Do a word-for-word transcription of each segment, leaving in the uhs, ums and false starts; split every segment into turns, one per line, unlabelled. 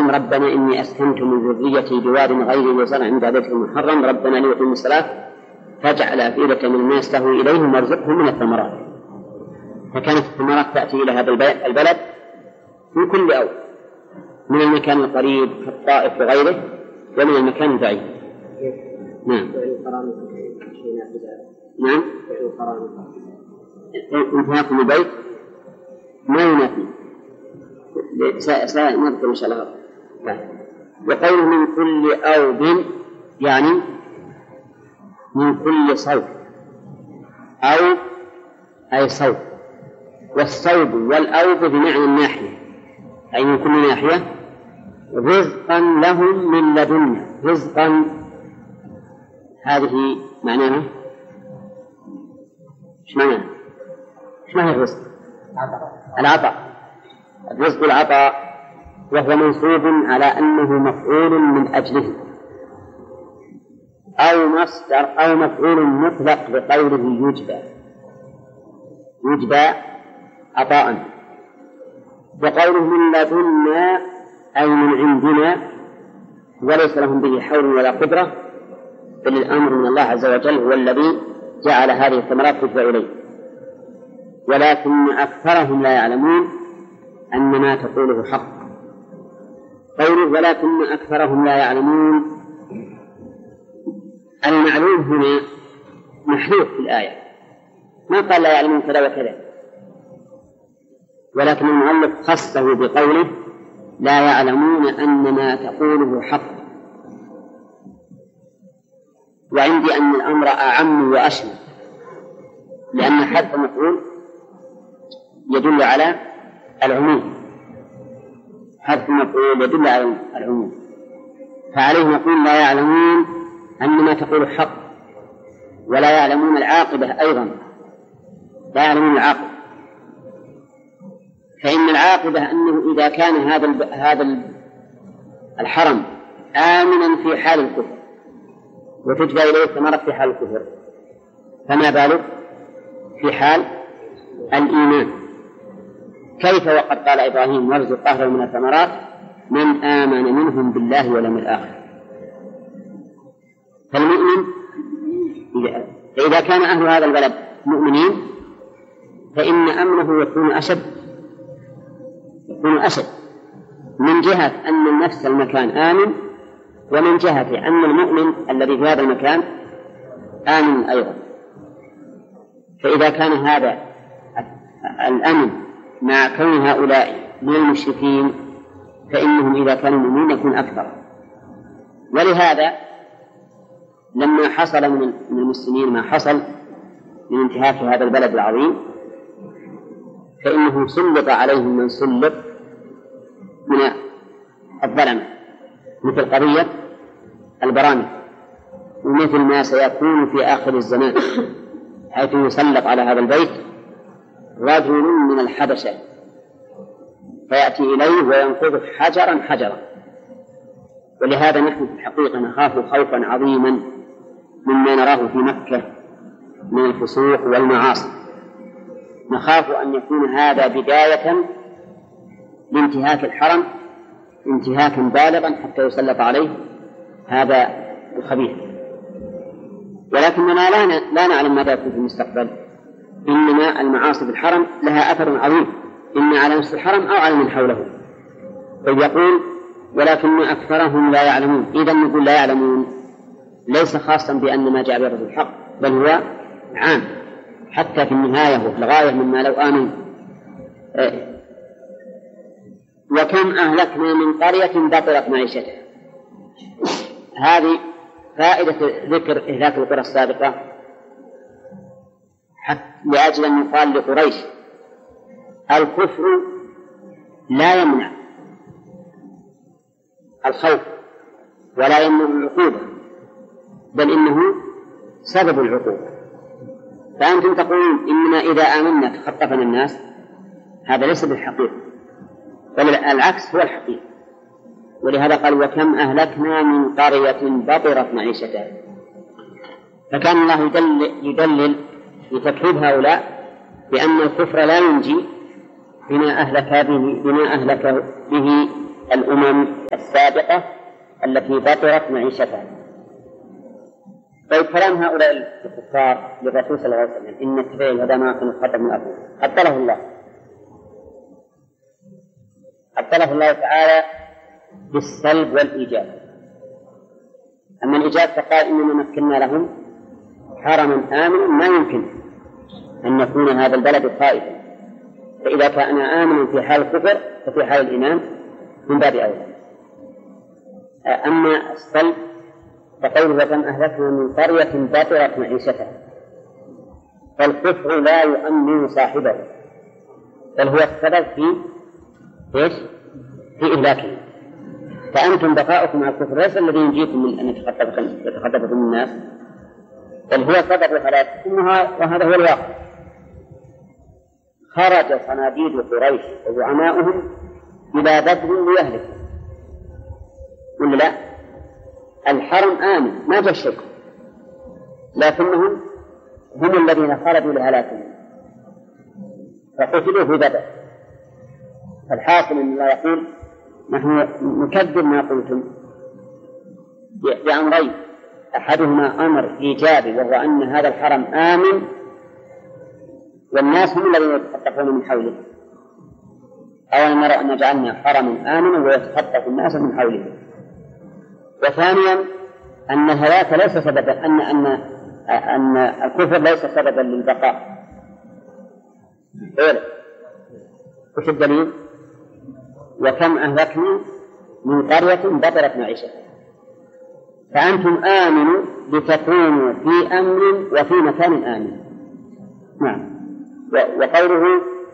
إبراهيم ربنا إني أسكنت من ذريتي بواد غير ذي زرع عند بيتك المحرم ربنا ليقيموا الصلاة فاجعل أفئدة من الناس تهوي إليهم وارزقهم من الثمرات. فكانت الثمرات تأتي إلى هذا البلد من كل أول، من المكان القريب كالطائف وغيره ومن المكان البعيد. نعم. نعم. انتهاكم البيت ما ينافي سنذكر إن شاء الله. وقوله من كل أوب يعني من كل صوب، أو أي صوب، والصوب والأوب بمعنى الناحية، أي من كل ناحية، رزقا لهم من لدنا. رزقا هذه معناها ايش معناها؟ ايش معنى الرزق؟ العطاء. الرزق العطاء، وهو منصوب على أنه مفعول من أجله، أو مصدر أو مفعول مطلق بقوله يجبى، يجبى عطاء. وقوله من لدنا أي من عندنا، وليس لهم به حول ولا قدرة، بل الأمر من الله عز وجل هو الذي جعل هذه الثمرات تدفع إليه. ولكن أكثرهم لا يعلمون أن ما تقوله حق. قوله ولكن أكثرهم لا يعلمون، المعلوم هنا محذوف في الآية، ما قال لا يعلمون كذا وكذا، ولكن المؤلف خصه بقوله لا يعلمون أن ما تقوله حق. وعندي أن الأمر أعم وأشمل، لأن حذف المفعول يدل على العموم، حذف المفعول يدل على العموم، فعليه نقول لا يعلمون أن ما تقول حق، ولا يعلمون العاقبة أيضا، لا يعلمون العاقبة. فإن العاقبة أنه إذا كان هذا هذا الحرم آمنا في حال الكفر وتجبى إليه الثمرة في حال الكفر، فما بالك في حال الإيمان؟ كيف وقد قال إبراهيم وارزق أهله من الثمرات من آمن منهم بالله واليوم الآخر. فالمؤمن إذا كان أهل هذا البلد مؤمنين فإن أمنه يكون أشد، يكون أشد من جهة أن نفس المكان آمن، ومن جهة أن المؤمن الذي في هذا المكان آمن أيضا. فإذا كان هذا الأمن مع كون هؤلاء من المشركين فإنهم إذا كانوا مؤمنين يكون أكثر. ولهذا لما حصل من المسلمين ما حصل من انتهاك هذا البلد العظيم فإنه سلط عليهم من سلط من الظلم، مثل قضية البرامج، ومثل ما سيكون في آخر الزمان، حيث يسلط على هذا البيت رجل من الحبشة فيأتي إليه وينقض حجرا حجرا. ولهذا نحن في الحقيقة نخاف خوفا عظيما مما نراه في مكة من الفسوق والمعاصي، نخاف أن يكون هذا بداية لانتهاك الحرم انتهاكا بالغا حتى يسلط عليه هذا الخبيث. ولكننا لا نعلم ماذا يكون في المستقبل، إنما المعاصي في الحرم لها أثر عظيم، إما على نفس الحرم أو على من حوله. فيقول ولكن أكثرهم لا يعلمون. إذا نقول لا يعلمون ليس خاصا بأن ما جاء به الحق، بل هو عام حتى في النهاية وفي الغاية مما لو آمن. وكم أهلكنا من قرية بطرت معيشتها. هذه فائدة ذكر إهلاك القرى السابقة لأجل أن يقال لقريش الكفر لا يمنع الخوف ولا يمنع العقوبة، بل إنه سبب العقوبة. فأنتم تقولون إننا إذا آمنا تخطفنا الناس، هذا ليس بالحقيقة، بل العكس هو الحقيقة. ولهذا قال وكم أهلكنا من قرية بطرت معيشتها. فكان الله يدلل, يدلل لتكذيب هؤلاء بأن الكفر لا ينجي بما أهلك به, بما أهلك به الأمم السابقة التي بطرت معيشتها. طيب كلام هؤلاء الكفار للرسول صلى الله عليه وسلم إن اتباع الهدى ما كان خطب من أبوه أبطله الله أبطله الله تعالى بالسلب والإيجاب. أما الإيجاب فقال إننا مكنا لهم حرما آمنا ما يمكن أن يكون هذا البلد خائفا، فإذا كان آمنا في حال الكفر ففي حال الإيمان من باب أولى. أما السلب فقوله كم أهلكنا من قرية بطرت معيشتها، فالكفر لا يؤمن صاحبه بل هو السبب في إيش؟ في إهلاكه. فأنتم بقاؤكم على الكفر ليس الذي ينجيكم من أن يتخطفكم الناس، بل هو سبب هلاككم، وهذا هو الواقع. خرج صناديد قريش وزعماؤهم إلى بدر ليهلكوا، ولا لا؟ الحرم آمن ما جاء الشيء، لكنهم هم الذين خرجوا لهلاكهم فقتلوا في بدر. فالحاصل أن الله يقول نحن نكذب ما قلتم بأمرين، أحدهما أمر إيجابي وهو أن هذا الحرم آمن والناس هم الذين يتخطفون من حوله. أولا نرى أن جعلنا حرما آمنا ويتخطف الناس من حوله. وثانيا أن الهلاك ليس سببا، أن أن أن الكفر ليس سببا للبقاء. إيه وش الدليل؟ وكم أهلكنا من قرية بطرت معيشتها. فأنتم آمنوا لتكونوا في أمن وفي مكان آمن. نعم. وقوله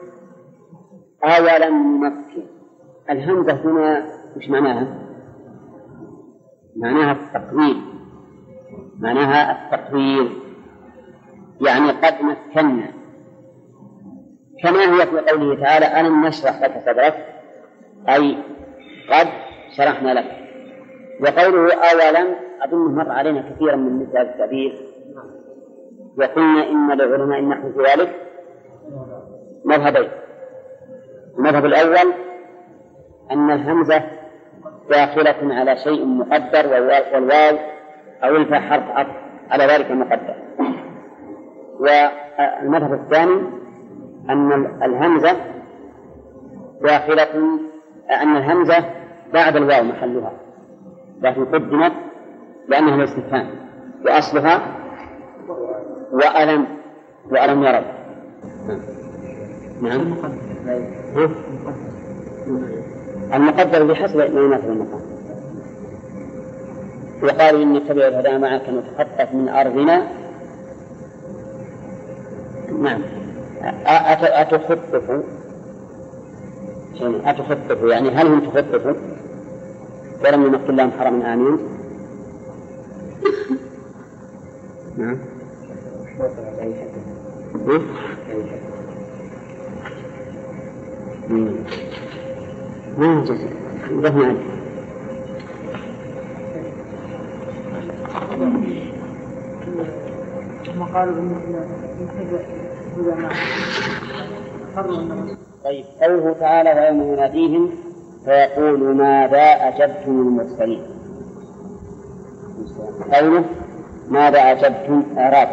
أولا نمكن، الهمزة هنا وش معناها؟ معناها التقويل، معناها التقويل يعني قد مكنا، كما هي في قوله تعالى ألم نشرح لك صدرك، أي قد شرحنا لك. وقوله أولا أظن مر علينا كثيرا من مثل هذا التعبير، وقلنا إن لعلماء النحو في ذلك مذهبين. المذهب الأول أن الهمزة داخلة على شيء مقدر والواو أو الفاء حرف عطف على ذلك المقدر. والمذهب الثاني أن الهمزة داخلة أن الهمزة بعد الواو محلها، لكن قدمت لأنها الاستفهام، وأصلها وألم وألم يروا. نعم. المقدر بحسب ما يماثل المقام. وقالوا إن نتبع الهدى معك نتخطف من أرضنا. نعم. أتخطفوا أتخطفوا يعني هل هم تخطفوا ولم يمكن لهم حرم آمين؟ نعم. ما جزء ذهن عنه.
ثم قالوا إن
طيب قوله تعالى ويوم يناديهم فيقول ماذا أجبتم المرسلين. قوله ماذا أجبتم أعراب.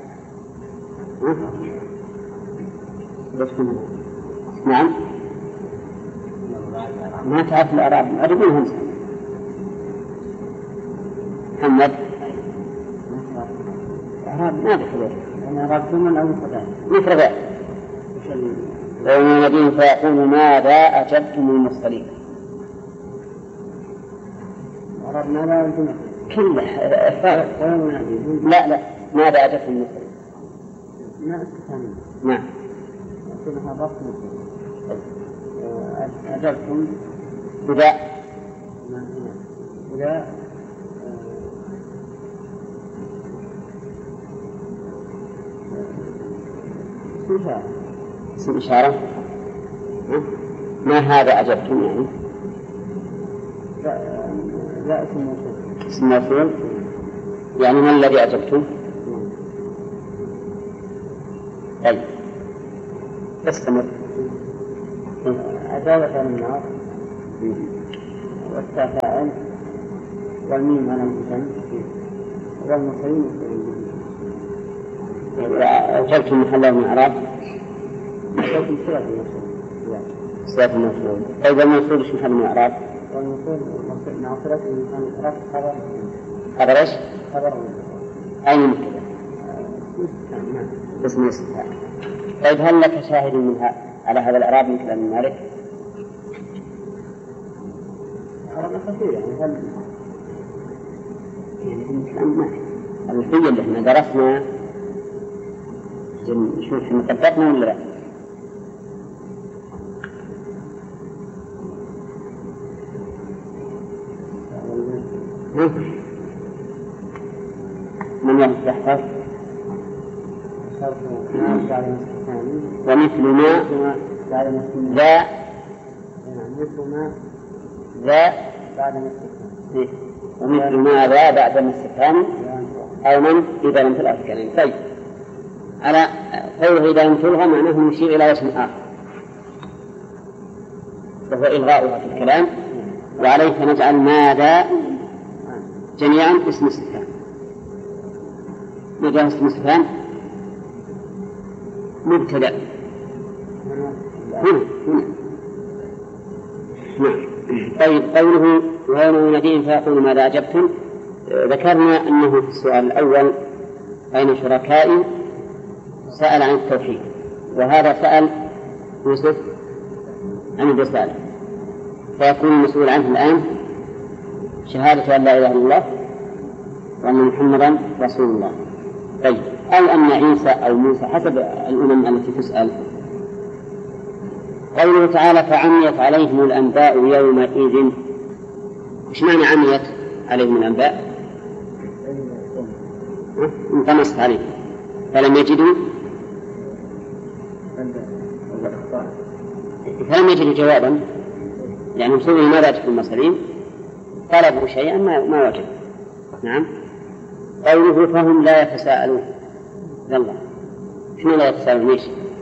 نعم ما تعرف الأعراب أرجوهم محمد الأعراب ما بحضر أنا أعراب من أو مفردان مفردان. ويوم يناديهم فيقول ماذا أجبتم المرسلين. الأعراب ماذا أنتم كله لا لا ماذا أجبتم المرسلين. نعم أجبتم إذا إذا اسم إشارة. ما هذا أجبتم يعني
لا لا اسم موصول.
اسم موصول يعني ما الذي أجبتم؟ طيب استمر.
أجابة عن النار والتاء فاعل والميم على المثنى والمصريين
وجبت محله من إعراب
وجبت صلة الموصول
صلة الموصول. طيب الموصول ايش محل من إعراب؟
والموصول مع صلته من إعراب خبر
خبر ايش؟
خبر
أي مبتدأ؟ اسم الاستفهام. طيب هل لك شاهد منها على هذا الإعراب من كلام مالك؟
أعراب كثير يعني هل
يعني من كلام مالك الوحيد اللي احنا درسنا نشوف احنا طبقنا ولا لا؟ من يحفظ؟ ومثل ما ذا
مثل ما
ذا
بعد الاستفهام
ومثل ما ذا بعد الاستفهام أو من إذا لم تلغى الكلام. طيب على قوله إذا لم تلغى معناه يشير إلى اسم آخر وهو إلغاؤها في الكلام، وعليه فنجعل ماذا جميعا اسم استفهام. ماذا اسم استفهام؟ مبتدأ هنا هنا نعم. طيب قوله ويوم يناديهم فيقول ماذا أجبتم، ذكرنا أنه في السؤال الأول أين شركائي سأل عن التوحيد، وهذا سأل يوسف عن الرسالة، فيكون المسؤول عنه الآن شهادة أن لا إله إلا الله وأن محمدا رسول الله. طيب أو أن عيسى أو موسى حسب الأمم التي تسأل. قوله تعالى فعميت عليهم الأنباء يومئذ، إيش معنى عميت عليهم الأنباء؟ انطمست عليهم فلم يجدوا فلم يجدوا جوابا، يعني سئلوا ماذا تكون المرسلين طلبوا شيئا ما ما وجدوا. نعم. قوله فهم لا يتساءلون، يلا شنو لا يتساءلون؟ ليش؟